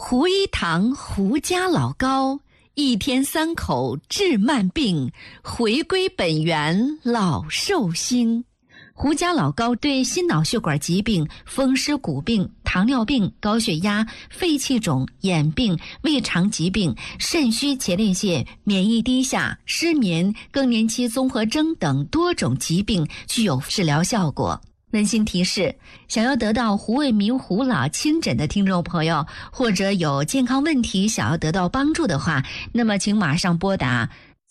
胡一堂胡家老高，一天3口治慢病，回归本源老寿星。胡家老高对心脑血管疾病、风湿骨病、糖尿病、高血压、肺气肿、眼病、胃肠疾病、肾虚前列腺、免疫低下、失眠、更年期综合征等多种疾病具有治疗效果。温馨提示：想要得到胡卫民胡老亲诊的听众朋友，或者有健康问题想要得到帮助的话，那么请马上拨打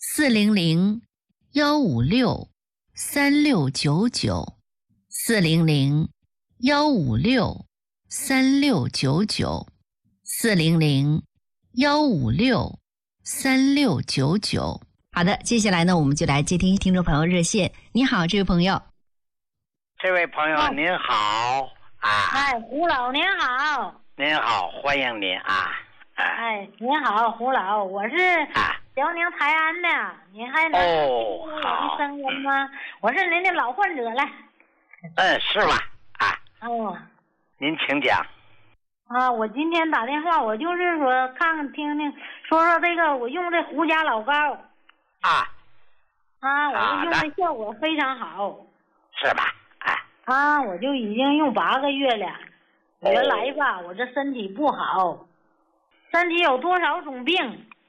400-156-3699，400-156-3699。好的，接下来呢，我们就来接听众朋友热线。你好，这位朋友。 这位朋友您好啊！ 哎，胡老您好。 您好，欢迎您啊！ 哎，您好，胡老，我是辽宁台安的，您还能听我的声音吗？我是您的老患者了。 是吧？啊。 哦。 您请讲。 啊，我今天打电话，我就是说看看听听，说说这个我用这胡家老高。 啊。 我用的效果非常好。 是吧？ 我就已经用8个月了。原来吧，我这身体不好，身体有多少种病？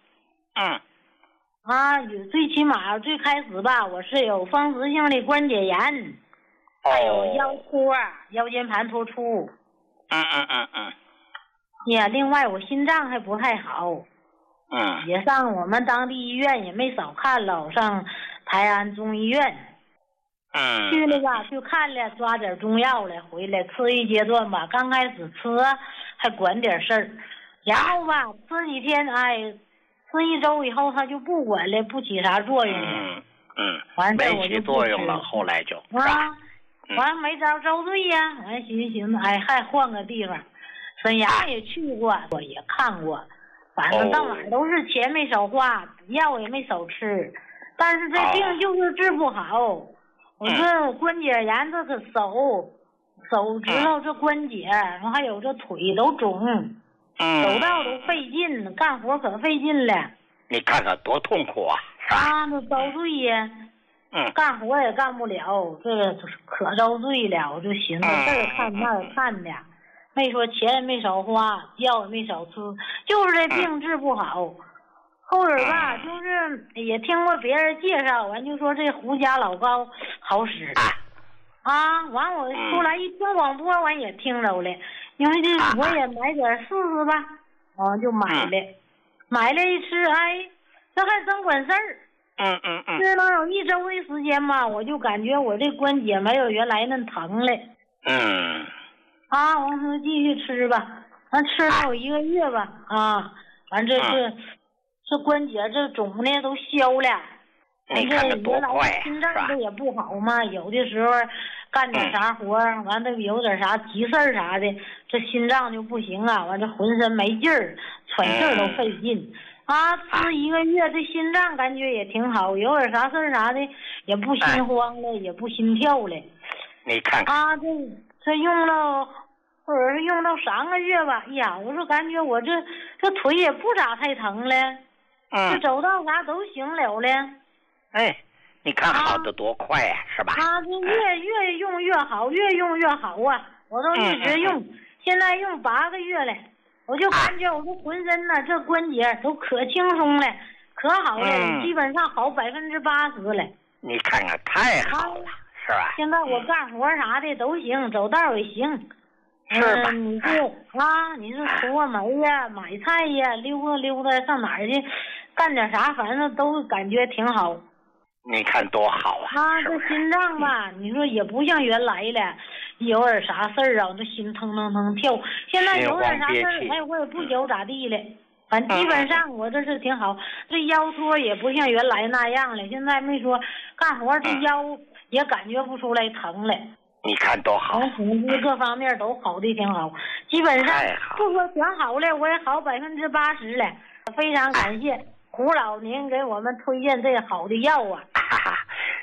有最起码最开始吧，我是有风湿性的关节炎，还有腰托、腰间盘突出。另外我心脏还不太好。也上我们当地医院也没少看了，上台安中医院。去了吧，去看了，抓点中药了，回来吃一阶段吧。刚开始吃还管点事儿，然后吧，吃几天，吃1周以后，他就不管了，不起啥作用了。完事我就不吃了。没起作用了，后来就完没招遭罪呀。完寻思，还换个地方。沈阳也去过，我也看过，反正到哪儿都是钱没少花，药也没少吃，但是这病就是治不好。我这关节炎，这个手指头这关节，然后还有这腿都肿，走道都费劲，干活可费劲了。 你看看多痛苦啊！ 那遭罪呀。干活也干不了，这个可遭罪了。我就寻思这儿看那儿看的，没说钱也没少花，药也没少吃，就是这病治不好。后边吧，就是也听过别人介绍，完就说这胡家老高好使。完我后来一听广播，完也听着了，因为这我也买点试试吧，就买了，买了一吃，这还真管事儿。这能有1周的时间吧，我就感觉我这关节没有原来那疼了。我说继续吃吧，完吃了有1个月吧，完这关节这肿的都消了。 你看这多快呀！ 心脏不也不好吗？有的时候干点啥活，完了有点啥急事儿啥的，这心脏就不行啊，完这浑身没劲儿，喘气儿都费劲。吃1个月，这心脏感觉也挺好，有点啥事儿啥的也不心慌了，也不心跳了。 你看看。 这用了，或者是用到3个月吧，我说感觉我这腿也不咋太疼了。这走道啥都行了了。 你看好的多快呀，是吧？ 这越用越好，越用越好啊！我都一直用，现在用8个月了，我就感觉我这浑身呢，这关节都可轻松了，可好了，基本上好80%了。 你看看，太好了，是吧？ 现在我干活啥的都行，走道也行。 是吧？ 你是出个门呀，买菜呀，溜达上哪儿去，干点啥，反正都感觉挺好。 你看多好啊！ 这心脏吧，你说也不像原来了，有点啥事儿这心腾腾腾跳。现在有点啥事儿，我也不觉咋地了。反正基本上我这是挺好，这腰托也不像原来那样了。现在没说干活这腰也感觉不出来疼了。 你看多好， 从各方面都好的挺好，基本上不说全好了，我也好80%了。非常感谢胡老您给我们推荐这好的药啊！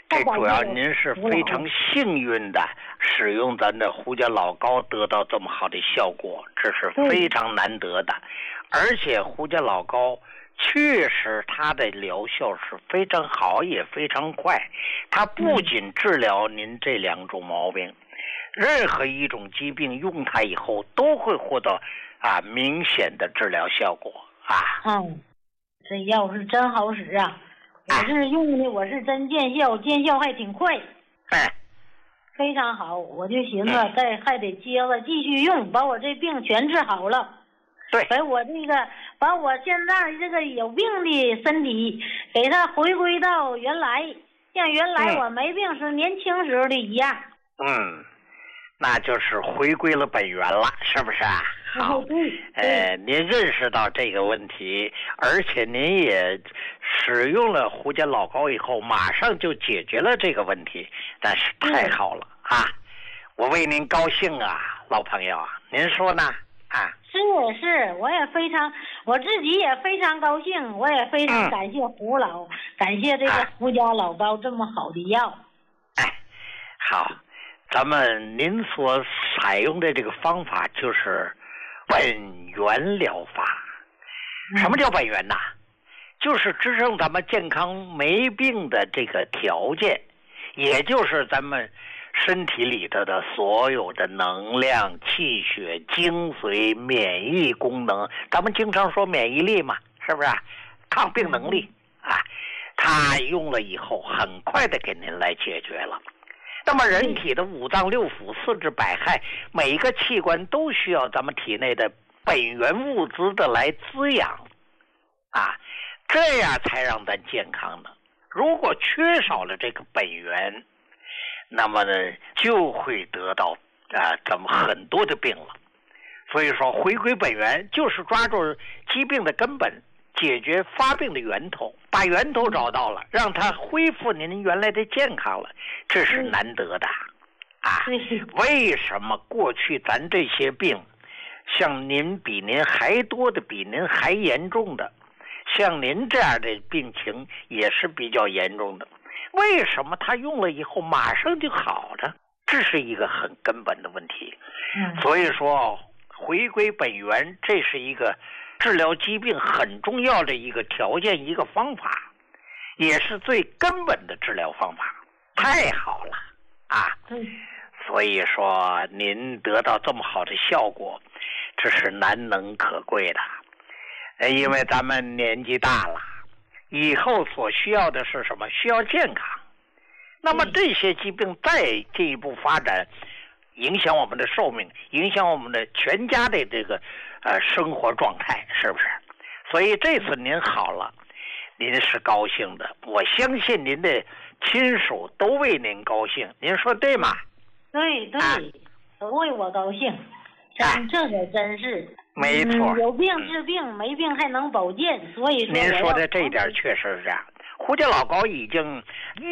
这主要您是非常幸运的使用咱的胡家老膏得到这么好的效果，这是非常难得的。而且胡家老膏确实它的疗效是非常好也非常快，它不仅治疗您这2种毛病，任何一种疾病用它以后都会获得明显的治疗效果这药是真好使啊！我是用的，我是真见效，见效还挺快，非常好。我就寻思还得接着继续用，把我这病全治好了。 对， 把我现在这个有病的身体给它回归到原来，像原来我没病时年轻时候的一样。 那就是回归了本源了，是不是啊？好，您认识到这个问题，而且您也使用了胡家老膏以后，马上就解决了这个问题，但是太好了我为您高兴啊，老朋友，您说呢？ 是，我自己也非常高兴，我也非常感谢胡老，感谢这个胡家老膏这么好的药。 好，您所采用的这个方法就是本源疗法。什么叫本源呢？就是支撑咱们健康没病的这个条件，也就是咱们身体里头的所有的能量、气血、精髓、免疫功能，咱们经常说免疫力嘛，是不是抗病能力它用了以后很快的给您来解决了。那么人体的5脏6腑、4肢百骸，每一个器官都需要咱们体内的本源物质的来滋养这样才让咱健康的。如果缺少了这个本源，那么呢就会得到咱们很多的病了。所以说回归本源就是抓住疾病的根本，解决发病的源头，把源头找到了，让它恢复您原来的健康了，这是难得的为什么过去咱这些病像您比您还多的，比您还严重的，像您这样的病情也是比较严重的，为什么他用了以后马上就好了？这是一个很根本的问题。所以说回归本源，这是一个治疗疾病很重要的一个条件，一个方法，也是最根本的治疗方法。太好了所以说您得到这么好的效果，这是难能可贵的。因为咱们年纪大了，以后所需要的是什么？需要健康。那么这些疾病再进一步发展，影响我们的寿命，影响我们的全家的这个生活状态，是不是？所以这次您好了，您是高兴的，我相信您的亲属都为您高兴，您说对吗？ 对，都为我高兴，这可真是没错。 有病治病，没病还能保健，所以说您说的这一点确实是这样。胡家老膏已经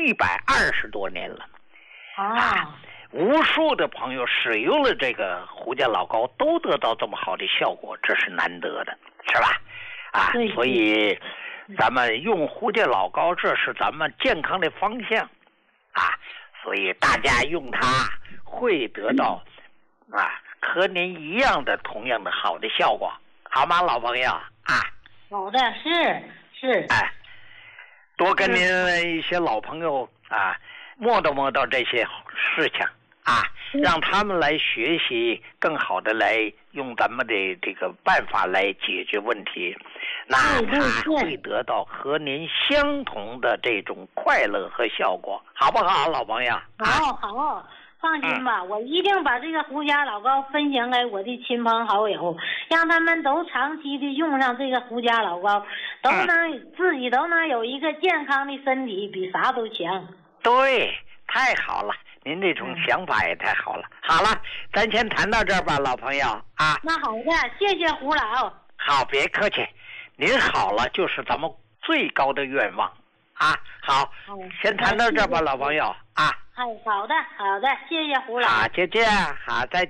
120多年了无数的朋友使用了这个胡家老膏都得到这么好的效果，这是难得的，是吧？所以咱们用胡家老膏，这是咱们健康的方向所以大家用它会得到和您一样的同样的好的效果，好吗，老朋友好的，是多跟您一些老朋友磨叨这些事情让他们来学习，更好的来用咱们的这个办法来解决问题，那他会得到和您相同的这种快乐和效果，好不好，老朋友？ 好，放心吧，我一定把这个胡家老膏分享给我的亲朋好友，让他们都长期的用上这个胡家老膏，自己都能有一个健康的身体，比啥都强。 对，太好了，您这种想法也太好了。好了，咱先谈到这儿吧，老朋友那好的，谢谢胡老。 好，别客气，您好了就是咱们最高的愿望好，先谈到这儿吧，老朋友好的，谢谢胡老。 好，再见。 再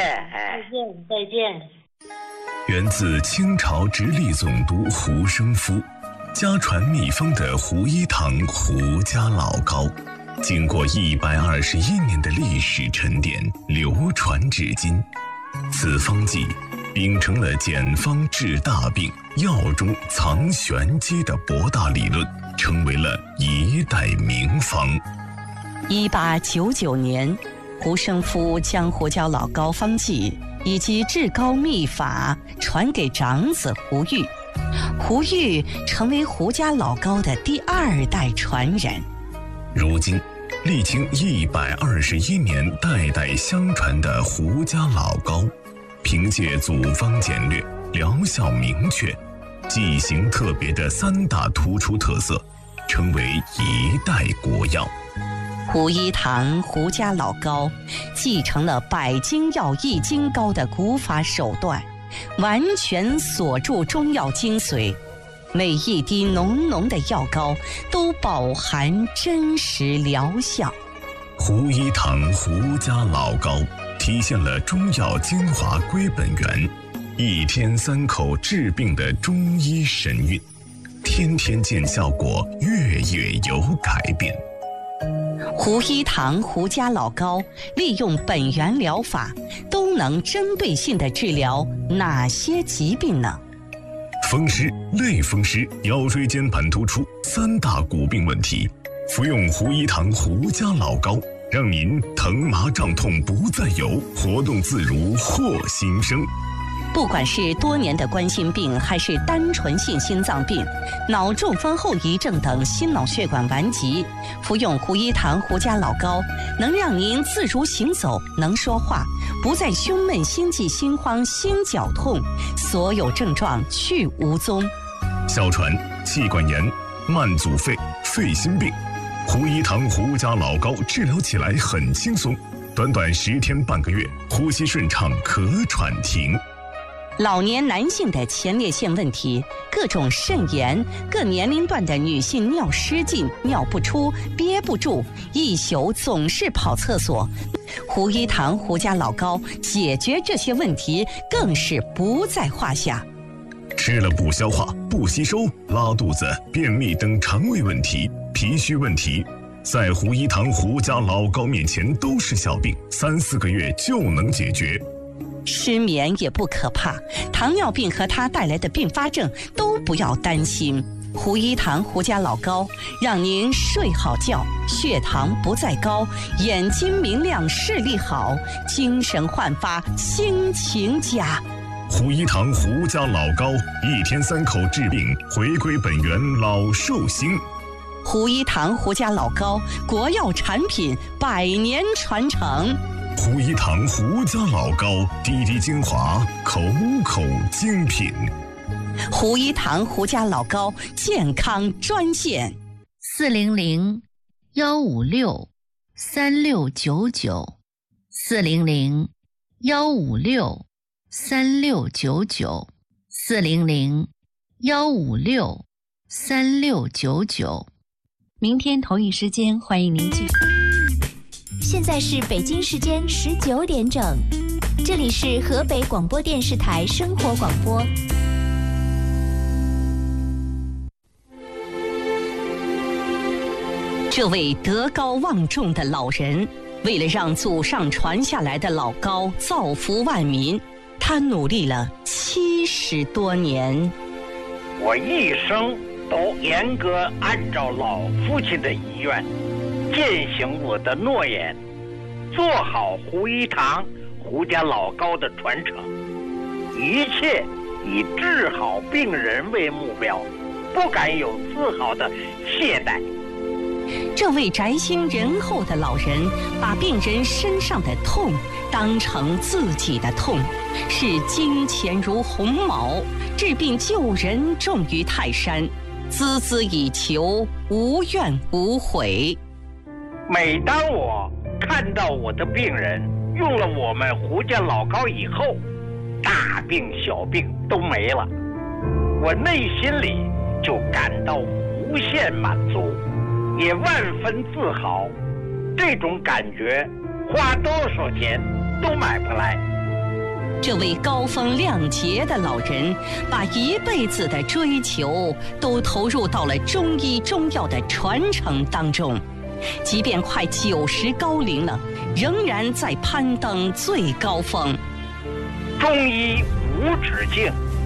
见。 源自清朝直隶总督胡生夫，家传秘方的胡一堂胡家老膏， 经过121年的历史沉淀，流传至今。此方剂秉承了简方治大病、药中藏玄机的博大理论，成为了一代名方。 1899年，胡生夫将胡椒老膏方剂以及治膏秘法传给长子胡玉，胡玉成为胡家老膏的第2代传人。 如今，历经121年代代相传的胡家老膏，凭借组方简略、疗效明确、剂型特别的3大突出特色，成为一代国药。 胡一堂胡家老膏继承了百金药易筋膏的古法手段，完全锁住中药精髓，每一滴浓浓的药膏都饱含真实疗效。 胡一堂胡家老膏体现了中药精华归本源，一天3口治病的中医神韵，天天见效果，月月有改变。 胡一堂胡家老膏利用本源疗法，都能针对性地治疗哪些疾病呢？ 风湿、类风湿、腰椎间盘突出3大骨病问题，服用胡一堂胡家老膏，让您疼麻胀痛不再有，活动自如获新生。 不管是多年的冠心病，还是单纯性心脏病、脑中风后遗症等心脑血管顽疾，服用胡一堂胡家老膏，能让您自如行走，能说话，不再胸闷、心悸、心慌、心绞痛，所有症状去无踪。 哮喘、气管炎、慢阻肺、肺心病，胡一堂胡家老膏治疗起来很轻松，短短10天半个月，呼吸顺畅，咳喘停。 老年男性的前列腺问题，各种肾炎，各年龄段的女性尿失禁、尿不出、憋不住，一宿总是跑厕所，胡一堂胡家老膏解决这些问题更是不在话下。 吃了不消化、不吸收、拉肚子、便秘等肠胃问题、脾虚问题，在胡一堂胡家老膏面前都是小病，3、4个月就能解决。 失眠也不可怕，糖尿病和它带来的并发症都不要担心。胡一堂胡家老膏让您睡好觉，血糖不再高，眼睛明亮，视力好，精神焕发，心情佳。 胡一堂胡家老膏，1天3口治病，回归本源，老寿星。 胡一堂胡家老膏，国药产品，100年传承。 胡一堂胡家老膏，滴滴精华，口口精品。 胡一堂胡家老膏健康专线 400-156-3699，400-156-3699。明天同一时间，欢迎您继续。 现在是北京时间19点整，这里是河北广播电视台生活广播。 这位德高望重的老人，为了让祖上传下来的老膏造福万民，他努力了70多年。 我一生都严格按照老父亲的遗愿，践行我的诺言，做好胡一堂胡家老膏的传承，一切以治好病人为目标，不敢有丝毫的懈怠。 这位宅心仁厚的老人，把病人身上的痛当成自己的痛，视金钱如鸿毛，治病救人重于泰山，孜孜以求，无怨无悔。 每当我看到我的病人用了我们胡家老膏以后，大病小病都没了，我内心里就感到无限满足，也万分自豪。这种感觉花多少钱都买不来。 这位高风亮节的老人，把一辈子的追求都投入到了中医中药的传承当中。 即便快90高龄了，仍然在攀登最高峰。 中医无止境。